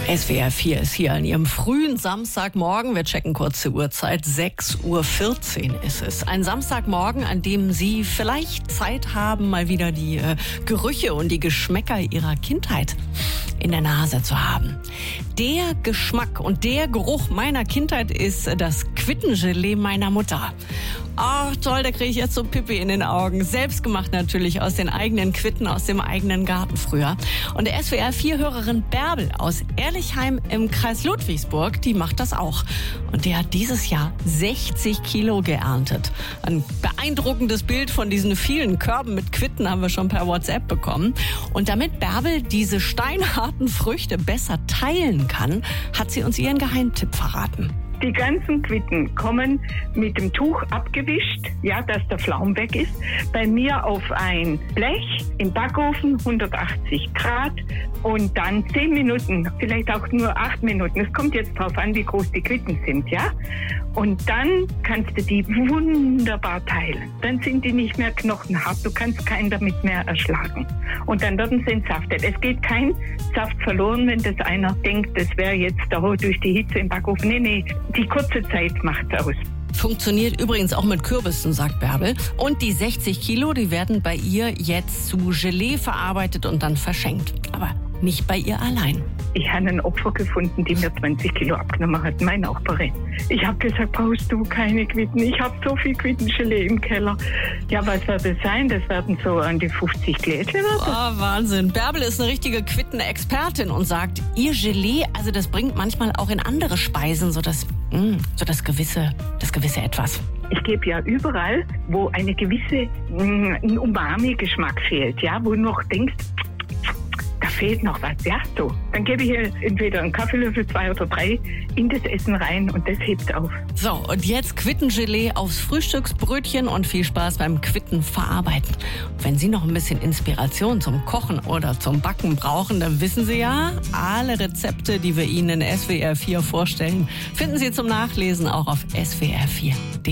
SWR 4 ist hier an Ihrem frühen Samstagmorgen. Wir checken kurz die Uhrzeit. 6:14 Uhr ist es. Ein Samstagmorgen, an dem Sie vielleicht Zeit haben, mal wieder die Gerüche und die Geschmäcker Ihrer Kindheit in der Nase zu haben. Der Geschmack und der Geruch meiner Kindheit ist das Quittengelee meiner Mutter. Ach toll, da kriege ich jetzt so Pipi in den Augen. Selbstgemacht natürlich aus den eigenen Quitten, aus dem eigenen Garten früher. Und der SWR 4-Hörerin Bärbel aus Ehrlichheim im Kreis Ludwigsburg, die macht das auch. Und die hat dieses Jahr 60 Kilo geerntet. Ein beeindruckendes Bild von diesen vielen Körben mit Quitten haben wir schon per WhatsApp bekommen. Und damit Bärbel diese steinharten Früchte besser teilen kann, hat sie uns ihren Geheimtipp verraten. Die ganzen Quitten kommen mit dem Tuch abgewischt, ja, dass der Flaum weg ist. Bei mir auf ein Blech im Backofen, 180 Grad und dann 10 Minuten, vielleicht auch nur 8 Minuten. Es kommt jetzt drauf an, wie groß die Quitten sind, ja. Und dann kannst du die wunderbar teilen. Dann sind die nicht mehr knochenhart, du kannst keinen damit mehr erschlagen. Und dann werden sie entsaftet. Es geht kein Saft verloren, wenn das einer denkt, das wäre jetzt durch die Hitze im Backofen. Nee, die kurze Zeit macht's aus. Funktioniert übrigens auch mit Kürbissen, sagt Bärbel. Und die 60 Kilo, die werden bei ihr jetzt zu Gelee verarbeitet und dann verschenkt. Aber nicht bei ihr allein. Ich habe ein Opfer gefunden, die mir 20 Kilo abgenommen hat, meine Nachbarin. Ich habe gesagt, brauchst du keine Quitten? Ich habe so viel Quittengelee im Keller. Ja, was wird das sein? Das werden so an die 50 Gläschen. Oh, Wahnsinn. Bärbel ist eine richtige Quittenexpertin und sagt, ihr Gelee, also das bringt manchmal auch in andere Speisen so das gewisse Etwas. Ich gebe ja überall, wo eine gewisse ein Umami-Geschmack fehlt, ja, wo du noch denkst, da fehlt noch was, ja, so. Dann gebe ich hier entweder einen Kaffeelöffel, 2 oder 3 in das Essen rein und das hebt auf. So, und jetzt Quittengelee aufs Frühstücksbrötchen und viel Spaß beim Quitten verarbeiten. Wenn Sie noch ein bisschen Inspiration zum Kochen oder zum Backen brauchen, dann wissen Sie ja, alle Rezepte, die wir Ihnen in SWR 4 vorstellen, finden Sie zum Nachlesen auch auf swr4.de.